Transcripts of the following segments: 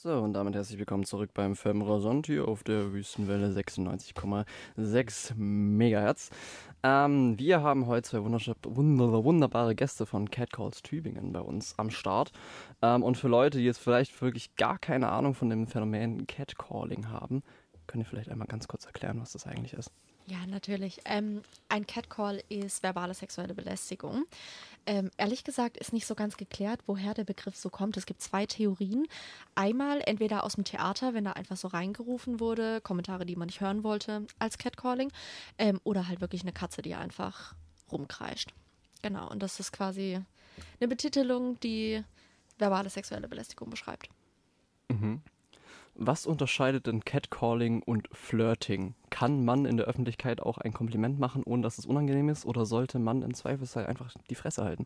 So, und damit herzlich willkommen zurück beim Femrasant hier auf der Wüstenwelle 96,6 Megahertz. Wir haben heute zwei wunderbare Gäste von Catcalls Tübingen bei uns am Start. Und für Leute, die jetzt vielleicht wirklich gar keine Ahnung von dem Phänomen Catcalling haben, könnt ihr vielleicht einmal ganz kurz erklären, was das eigentlich ist? Ja, natürlich. Ein Catcall ist verbale sexuelle Belästigung. Ehrlich gesagt ist nicht so ganz geklärt, woher der Begriff so kommt. Es gibt zwei Theorien. Einmal entweder aus dem Theater, wenn da einfach so reingerufen wurde, Kommentare, die man nicht hören wollte, als Catcalling, oder halt wirklich eine Katze, die einfach rumkreischt. Genau, und das ist quasi eine Betitelung, die verbale sexuelle Belästigung beschreibt. Mhm. Was unterscheidet denn Catcalling und Flirting? Kann man in der Öffentlichkeit auch ein Kompliment machen, ohne dass es unangenehm ist? Oder sollte man im Zweifelsfall einfach die Fresse halten?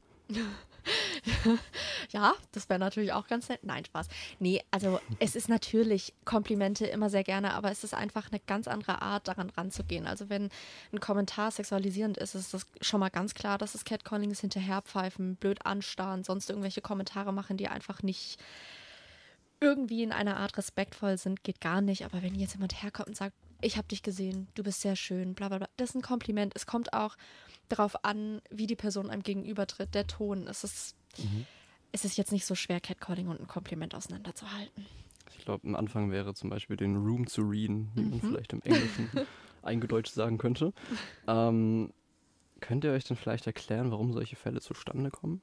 Ja, das wäre natürlich auch ganz nett. Nein, Spaß. Nee, also es ist natürlich Komplimente immer sehr gerne, aber es ist einfach eine ganz andere Art, daran ranzugehen. Also wenn ein Kommentar sexualisierend ist, ist das schon mal ganz klar, dass es Catcalling ist, hinterherpfeifen, blöd anstarren, sonst irgendwelche Kommentare machen, die einfach nicht irgendwie in einer Art respektvoll sind, geht gar nicht. Aber wenn jetzt jemand herkommt und sagt, ich habe dich gesehen, du bist sehr schön, bla bla bla, das ist ein Kompliment. Es kommt auch darauf an, wie die Person einem gegenübertritt, der Ton. Es ist jetzt nicht so schwer, Catcalling und ein Kompliment auseinanderzuhalten. Ich glaube, ein Anfang wäre zum Beispiel den Room zu readen, wie man vielleicht im Englischen eingedeutscht sagen könnte. Könnt ihr euch denn vielleicht erklären, warum solche Fälle zustande kommen?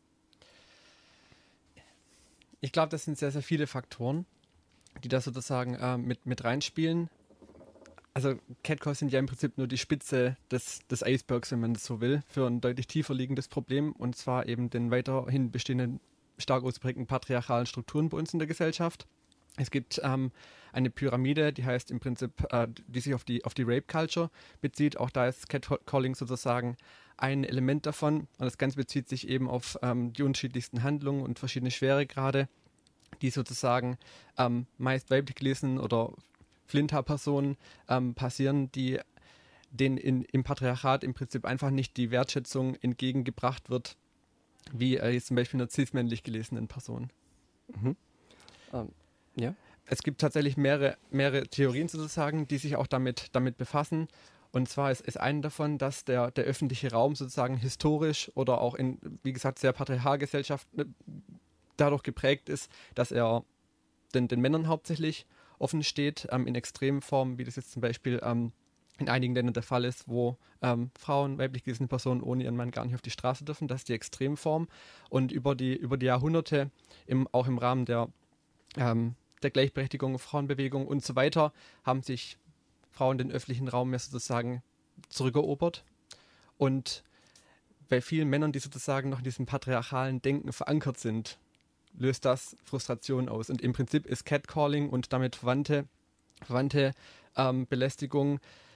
Ich glaube, das sind sehr, sehr viele Faktoren, die da sozusagen mit reinspielen. Also Catcalls sind ja im Prinzip nur die Spitze des Eisbergs, wenn man das so will, für ein deutlich tiefer liegendes Problem, und zwar eben den weiterhin bestehenden, stark ausgeprägten patriarchalen Strukturen bei uns in der Gesellschaft. Es gibt eine Pyramide, die heißt im Prinzip, die sich auf die Rape Culture bezieht. Auch da ist Catcalling sozusagen ein Element davon. Und das Ganze bezieht sich eben auf die unterschiedlichsten Handlungen und verschiedene Schweregrade, die sozusagen meist weiblich gelesen oder Flinter-Personen passieren, die denen im Patriarchat im Prinzip einfach nicht die Wertschätzung entgegengebracht wird, wie jetzt zum Beispiel einer cis-männlich gelesenen Person. Mhm. Ja. Es gibt tatsächlich mehrere Theorien sozusagen, die sich auch damit befassen. Und zwar ist eine davon, dass der öffentliche Raum sozusagen historisch oder auch in, wie gesagt, sehr Patriarchalgesellschaften dadurch geprägt ist, dass er den Männern hauptsächlich offen steht, in Extremformen, wie das jetzt zum Beispiel in einigen Ländern der Fall ist, wo Frauen, weiblich gelesene Personen ohne ihren Mann gar nicht auf die Straße dürfen. Das ist die Extremform. Und über die Jahrhunderte, auch im Rahmen der Gleichberechtigung, Frauenbewegung und so weiter, haben sich Frauen den öffentlichen Raum mehr sozusagen zurückerobert. Und bei vielen Männern, die sozusagen noch in diesem patriarchalen Denken verankert sind, löst das Frustration aus. Und im Prinzip ist Catcalling und damit verwandte Belästigung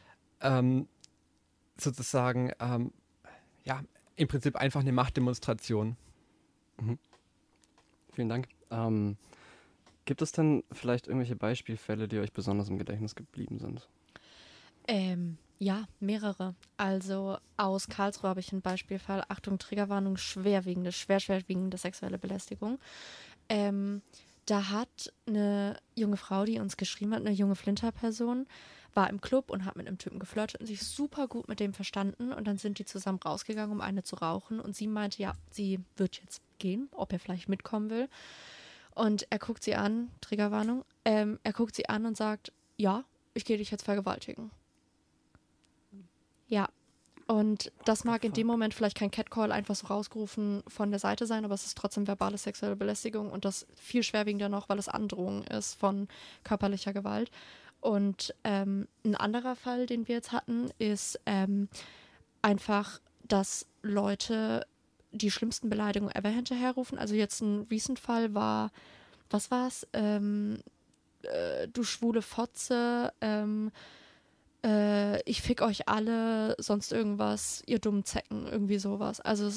sozusagen im Prinzip einfach eine Machtdemonstration. Mhm. Vielen Dank. Gibt es denn vielleicht irgendwelche Beispielfälle, die euch besonders im Gedächtnis geblieben sind? Ja, mehrere. Also aus Karlsruhe habe ich einen Beispielfall. Achtung, Triggerwarnung, schwerwiegende sexuelle Belästigung. Da hat eine junge Frau, die uns geschrieben hat, eine junge Flinter-Person, war im Club und hat mit einem Typen geflirtet und sich super gut mit dem verstanden. Und dann sind die zusammen rausgegangen, um eine zu rauchen. Und sie meinte, ja, sie wird jetzt gehen, ob er vielleicht mitkommen will. Und er guckt sie an, Triggerwarnung, er guckt sie an und sagt, ja, ich gehe dich jetzt vergewaltigen. Ja, und das mag in dem Moment vielleicht kein Catcall einfach so rausgerufen von der Seite sein, aber es ist trotzdem verbale sexuelle Belästigung und das viel schwerwiegender noch, weil es Androhung ist von körperlicher Gewalt. Und ein anderer Fall, den wir jetzt hatten, ist einfach, dass Leute die schlimmsten Beleidigungen ever hinterherrufen. Also jetzt ein Recent-Fall war, was war's? Du schwule Fotze, ich fick euch alle, sonst irgendwas, ihr dummen Zecken, irgendwie sowas. Also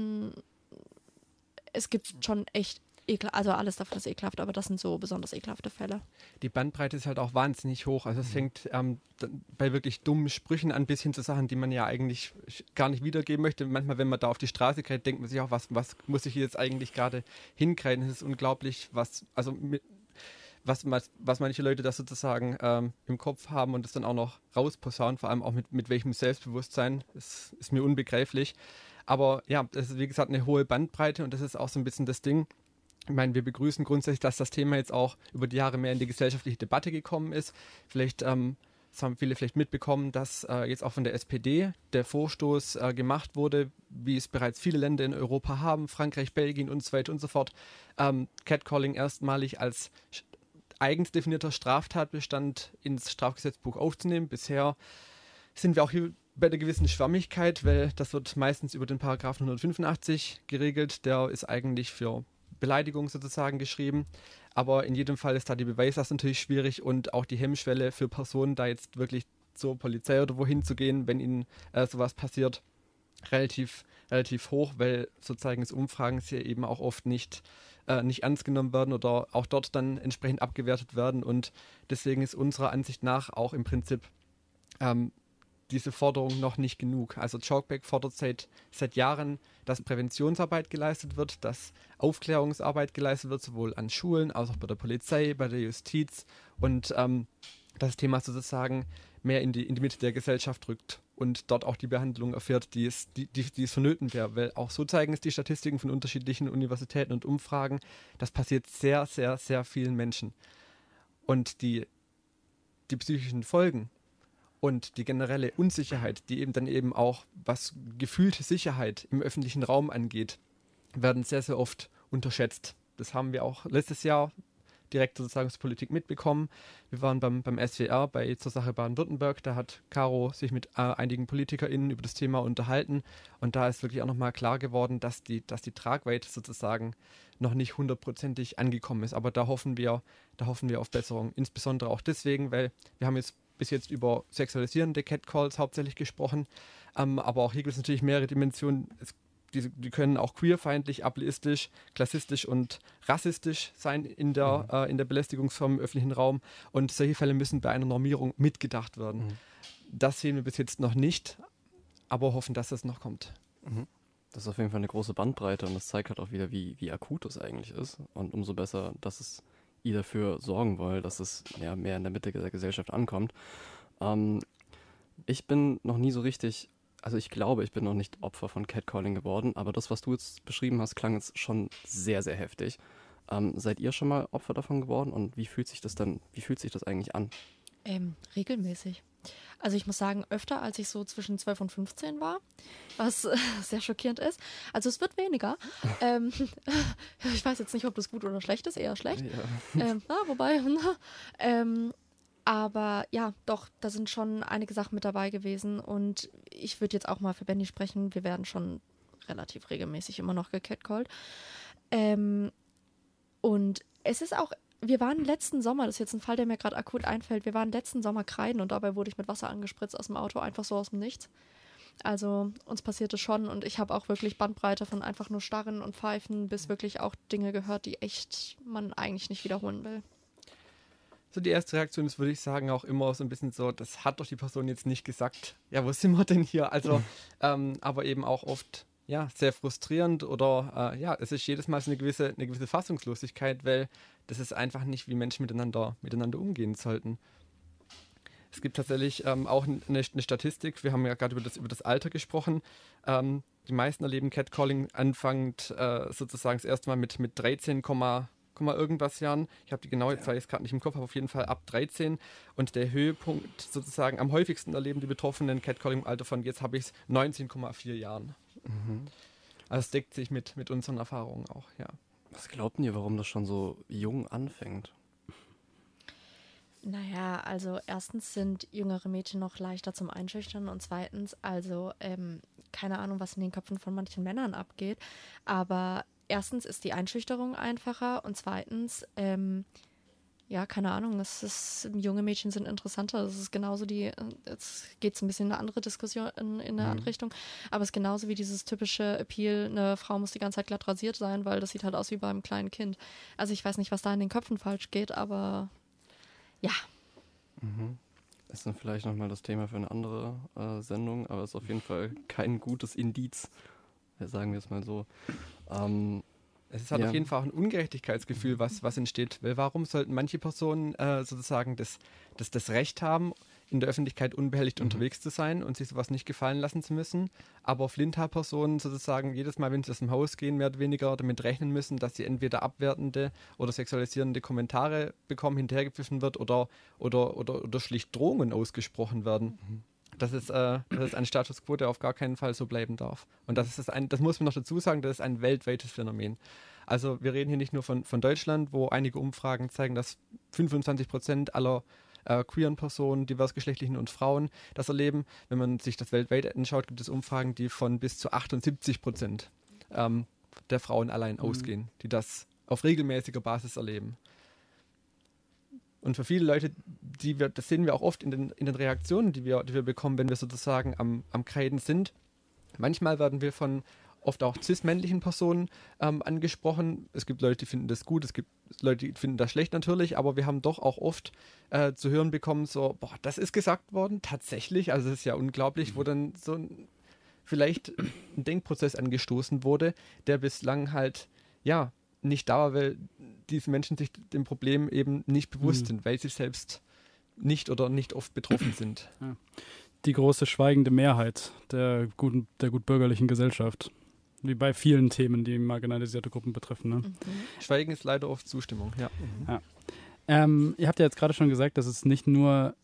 es gibt schon echt also alles davon ist ekelhaft, aber das sind so besonders ekelhafte Fälle. Die Bandbreite ist halt auch wahnsinnig hoch. Also es fängt bei wirklich dummen Sprüchen an bis hin zu Sachen, die man ja eigentlich gar nicht wiedergeben möchte. Manchmal, wenn man da auf die Straße geht, denkt man sich auch, was muss ich hier jetzt eigentlich gerade hinkriegen? Es ist unglaublich, was manche Leute da sozusagen im Kopf haben und das dann auch noch rausposaunen, vor allem auch mit welchem Selbstbewusstsein, ist mir unbegreiflich. Aber ja, das ist wie gesagt eine hohe Bandbreite und das ist auch so ein bisschen das Ding. Ich meine, wir begrüßen grundsätzlich, dass das Thema jetzt auch über die Jahre mehr in die gesellschaftliche Debatte gekommen ist. Vielleicht, das haben viele vielleicht mitbekommen, dass jetzt auch von der SPD der Vorstoß gemacht wurde, wie es bereits viele Länder in Europa haben, Frankreich, Belgien und so weiter und so fort, Catcalling erstmalig als eigens definierter Straftatbestand ins Strafgesetzbuch aufzunehmen. Bisher sind wir auch hier bei einer gewissen Schwammigkeit, weil das wird meistens über den Paragraphen 185 geregelt. Der ist eigentlich für Beleidigung sozusagen geschrieben. Aber in jedem Fall ist da die Beweislast natürlich schwierig und auch die Hemmschwelle für Personen, da jetzt wirklich zur Polizei oder wohin zu gehen, wenn ihnen sowas passiert, relativ hoch, weil sozusagen es Umfragen hier eben auch oft nicht ernst genommen werden oder auch dort dann entsprechend abgewertet werden. Und deswegen ist unserer Ansicht nach auch im Prinzip diese Forderung noch nicht genug. Also Talkback fordert seit Jahren, dass Präventionsarbeit geleistet wird, dass Aufklärungsarbeit geleistet wird, sowohl an Schulen als auch bei der Polizei, bei der Justiz und das Thema sozusagen mehr in die Mitte der Gesellschaft rückt und dort auch die Behandlung erfährt, die es vonnöten wäre. Weil auch so zeigen es die Statistiken von unterschiedlichen Universitäten und Umfragen, das passiert sehr, sehr, sehr vielen Menschen. Und die psychischen Folgen und die generelle Unsicherheit, die eben auch, was gefühlte Sicherheit im öffentlichen Raum angeht, werden sehr, sehr oft unterschätzt. Das haben wir auch letztes Jahr direkt sozusagen zur Politik mitbekommen. Wir waren beim SWR zur Sache Baden-Württemberg. Da hat Caro sich mit einigen PolitikerInnen über das Thema unterhalten. Und da ist wirklich auch nochmal klar geworden, dass die Tragweite sozusagen noch nicht hundertprozentig angekommen ist. Aber da hoffen wir auf Besserung. Insbesondere auch deswegen, weil wir haben jetzt bis jetzt über sexualisierende Catcalls hauptsächlich gesprochen. Aber auch hier gibt es natürlich mehrere Dimensionen. Die können auch queerfeindlich, ableistisch, klassistisch und rassistisch sein in der Belästigungsform im öffentlichen Raum. Und solche Fälle müssen bei einer Normierung mitgedacht werden. Mhm. Das sehen wir bis jetzt noch nicht, aber hoffen, dass das noch kommt. Mhm. Das ist auf jeden Fall eine große Bandbreite und das zeigt halt auch wieder, wie akut es eigentlich ist. Und umso besser, dass ihr dafür sorgen wollt, dass es mehr in der Mitte der Gesellschaft ankommt. Ich bin noch nie so richtig... Also ich glaube, ich bin noch nicht Opfer von Catcalling geworden, aber das, was du jetzt beschrieben hast, klang jetzt schon sehr, sehr heftig. Seid ihr schon mal Opfer davon geworden und wie fühlt sich das eigentlich an? Regelmäßig. Also ich muss sagen, öfter als ich so zwischen 12 und 15 war, was sehr schockierend ist. Also es wird weniger. Ich weiß jetzt nicht, ob das gut oder schlecht ist, eher schlecht. Ja. Wobei, aber ja, doch, da sind schon einige Sachen mit dabei gewesen und ich würde jetzt auch mal für Benny sprechen, wir werden schon relativ regelmäßig immer noch gecatcallt. Und es ist auch, wir waren letzten Sommer, das ist jetzt ein Fall, der mir gerade akut einfällt, wir waren letzten Sommer kreiden und dabei wurde ich mit Wasser angespritzt aus dem Auto, einfach so aus dem Nichts. Also uns passiert es schon und ich habe auch wirklich Bandbreite von einfach nur Starren und Pfeifen bis wirklich auch Dinge gehört, die echt man eigentlich nicht wiederholen will. So die erste Reaktion ist, würde ich sagen, auch immer so ein bisschen so, das hat doch die Person jetzt nicht gesagt. Ja, wo sind wir denn hier? Also, aber eben auch oft, ja, sehr frustrierend oder, es ist jedes Mal so eine gewisse Fassungslosigkeit, weil das ist einfach nicht, wie Menschen miteinander umgehen sollten. Es gibt tatsächlich auch eine Statistik, wir haben ja gerade über das Alter gesprochen. Die meisten erleben Catcalling anfangend sozusagen das erste Mal mit 13, irgendwas Jahren. Ich habe die genaue Zahl jetzt gerade nicht im Kopf, aber auf jeden Fall ab 13. Und der Höhepunkt sozusagen am häufigsten erleben die Betroffenen Catcalling im Alter von, jetzt habe ich es, 19,4 Jahren. Mhm. Also es deckt sich mit unseren Erfahrungen auch, ja. Was glaubt ihr, warum das schon so jung anfängt? Naja, also erstens sind jüngere Mädchen noch leichter zum Einschüchtern und zweitens, also keine Ahnung, was in den Köpfen von manchen Männern abgeht, aber erstens ist die Einschüchterung einfacher und zweitens, keine Ahnung, junge Mädchen sind interessanter. Das ist genauso jetzt geht es ein bisschen in eine andere Diskussion in eine andere Richtung, aber es ist genauso wie dieses typische Appeal, eine Frau muss die ganze Zeit glatt rasiert sein, weil das sieht halt aus wie beim kleinen Kind. Also ich weiß nicht, was da in den Köpfen falsch geht, aber ja. Mhm. Ist dann vielleicht nochmal das Thema für eine andere Sendung, aber ist auf jeden Fall kein gutes Indiz, sagen wir es mal so. Es ist halt auf jeden Fall auch ein Ungerechtigkeitsgefühl, was entsteht. Weil warum sollten manche Personen sozusagen das Recht haben, in der Öffentlichkeit unbehelligt unterwegs zu sein und sich sowas nicht gefallen lassen zu müssen, aber Flinta-Personen sozusagen jedes Mal, wenn sie aus dem Haus gehen, mehr oder weniger damit rechnen müssen, dass sie entweder abwertende oder sexualisierende Kommentare bekommen, hinterhergepfiffen wird oder schlicht Drohungen ausgesprochen werden. Das ist ein Status quo, der auf gar keinen Fall so bleiben darf. Und das muss man noch dazu sagen, das ist ein weltweites Phänomen. Also wir reden hier nicht nur von Deutschland, wo einige Umfragen zeigen, dass 25% aller queeren Personen, diversgeschlechtlichen und Frauen das erleben. Wenn man sich das weltweit anschaut, gibt es Umfragen, die von bis zu 78% der Frauen allein ausgehen, die das auf regelmäßiger Basis erleben. Und für viele Leute, das sehen wir auch oft in den Reaktionen, die wir bekommen, wenn wir sozusagen am Kreiden sind. Manchmal werden wir von oft auch cis-männlichen Personen angesprochen. Es gibt Leute, die finden das gut, es gibt Leute, die finden das schlecht natürlich, aber wir haben doch auch oft zu hören bekommen, so, boah, das ist gesagt worden, tatsächlich, also es ist ja unglaublich, wo dann so vielleicht ein Denkprozess angestoßen wurde, der bislang halt, ja, nicht da war, weil diese Menschen sich dem Problem eben nicht bewusst sind, weil sie selbst nicht oft betroffen sind. Ja. Die große schweigende Mehrheit der gutbürgerlichen Gesellschaft. Wie bei vielen Themen, die marginalisierte Gruppen betreffen. Ne? Schweigen ist leider oft Zustimmung, ja. Ja. Ihr habt ja jetzt gerade schon gesagt, dass es nicht nur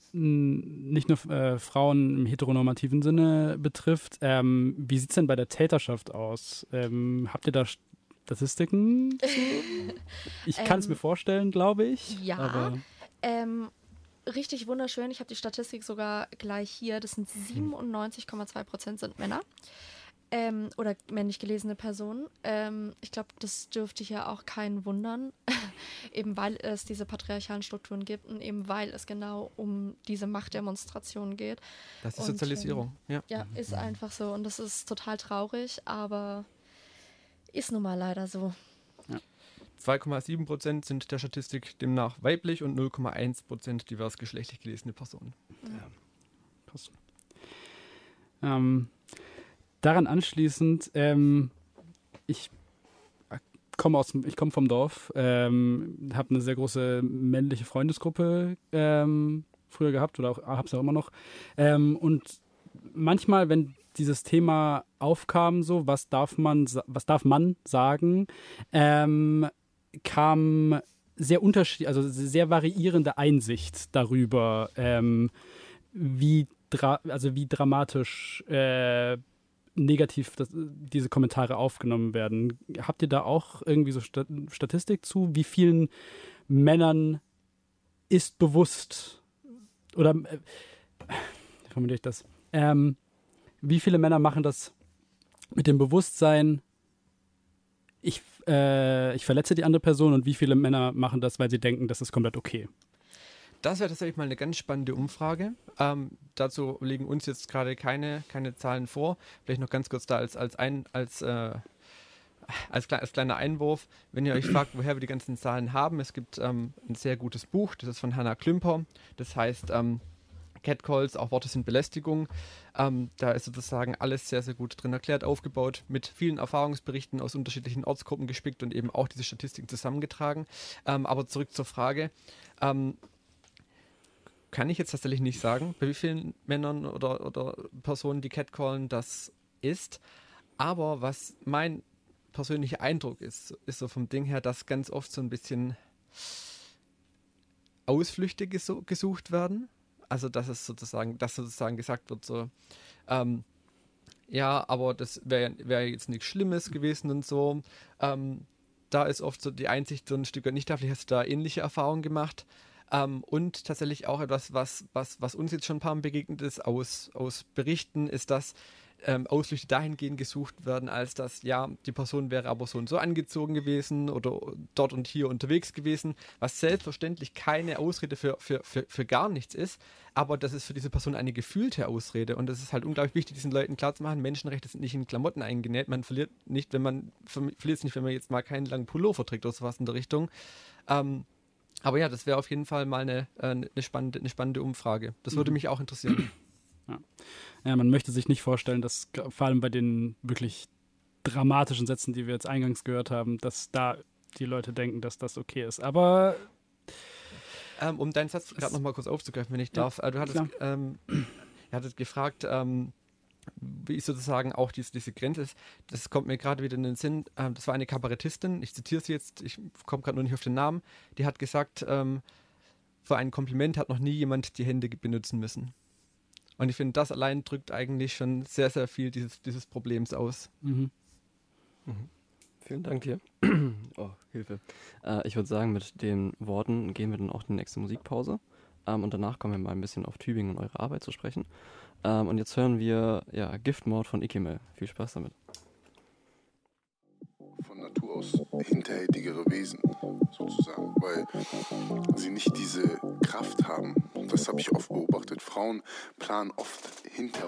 Frauen im heteronormativen Sinne betrifft. Wie sieht es denn bei der Täterschaft aus? Habt ihr da Statistiken zu? Ich kann es mir vorstellen, glaube ich. Ja, aber richtig wunderschön. Ich habe die Statistik sogar gleich hier. Das sind 97,2% sind Männer. Oder männlich gelesene Personen. Ich glaube, das dürfte hier auch keinen wundern, eben weil es diese patriarchalen Strukturen gibt und eben weil es genau um diese Machtdemonstration geht. Das ist Sozialisierung, ja. Ja, ist einfach so und das ist total traurig, aber ist nun mal leider so. Ja. 2,7% sind der Statistik demnach weiblich und 0,1% diversgeschlechtlich gelesene Personen. Ja. Passt. Daran anschließend, ich komme vom Dorf, habe eine sehr große männliche Freundesgruppe früher gehabt oder auch habe es auch immer noch. Und manchmal, wenn dieses Thema aufkam, so was darf man sagen, kam sehr variierende Einsicht darüber, wie dramatisch negativ diese Kommentare aufgenommen werden. Habt ihr da auch irgendwie so Statistik zu? Wie vielen Männern ist bewusst, oder wie formuliere ich das? Wie viele Männer machen das mit dem Bewusstsein, ich verletze die andere Person, und wie viele Männer machen das, weil sie denken, das ist komplett okay? Das wäre tatsächlich mal eine ganz spannende Umfrage. Dazu liegen uns jetzt gerade keine Zahlen vor. Vielleicht noch ganz kurz da als kleiner Einwurf. Wenn ihr euch fragt, woher wir die ganzen Zahlen haben, es gibt ein sehr gutes Buch, das ist von Hannah Klümper. Das heißt Catcalls, auch Worte sind Belästigung. Da ist sozusagen alles sehr, sehr gut drin erklärt, aufgebaut, mit vielen Erfahrungsberichten aus unterschiedlichen Ortsgruppen gespickt und eben auch diese Statistiken zusammengetragen. Aber zurück zur Frage. Kann ich jetzt tatsächlich nicht sagen, bei wie vielen Männern oder Personen, die catcallen, das ist. Aber was mein persönlicher Eindruck ist so vom Ding her, dass ganz oft so ein bisschen Ausflüchte gesucht werden. Also dass sozusagen gesagt wird, so ja, aber das wäre jetzt nichts Schlimmes gewesen und so. Da ist oft so die Einsicht so ein Stück weit nicht da, vielleicht hast du da ähnliche Erfahrungen gemacht. Und tatsächlich auch etwas, was uns jetzt schon ein paar Mal begegnet ist, aus Berichten, ist, dass Ausflüchte dahingehend gesucht werden, als dass, ja, die Person wäre aber so und so angezogen gewesen oder dort und hier unterwegs gewesen, was selbstverständlich keine Ausrede für gar nichts ist, aber das ist für diese Person eine gefühlte Ausrede, und das ist halt unglaublich wichtig, diesen Leuten klarzumachen, Menschenrechte sind nicht in Klamotten eingenäht, man verliert es nicht, wenn man jetzt mal keinen langen Pullover trägt oder sowas in der Richtung. Aber ja, das wäre auf jeden Fall mal eine spannende Umfrage. Das würde mich auch interessieren. Ja, man möchte sich nicht vorstellen, dass vor allem bei den wirklich dramatischen Sätzen, die wir jetzt eingangs gehört haben, dass da die Leute denken, dass das okay ist. Aber um deinen Satz gerade noch mal kurz aufzugreifen, wenn ich darf. Du hattest gefragt, wie sozusagen auch diese Grenze ist. Das kommt mir gerade wieder in den Sinn. Das war eine Kabarettistin, ich zitiere sie jetzt, ich komme gerade nur nicht auf den Namen, die hat gesagt, für ein Kompliment hat noch nie jemand die Hände benutzen müssen. Und ich finde, das allein drückt eigentlich schon sehr, sehr viel dieses Problems aus. Mhm. Vielen Dank dir. Oh, Hilfe. Ich würde sagen, mit den Worten gehen wir dann auch in die nächste Musikpause. Und danach kommen wir mal ein bisschen auf Tübingen und eure Arbeit zu sprechen. Und jetzt hören wir Giftmord von Ikemel. Viel Spaß damit. Von Natur aus hinterhältigere Wesen, sozusagen, weil sie nicht diese Kraft haben. Das habe ich oft beobachtet. Frauen planen oft hinter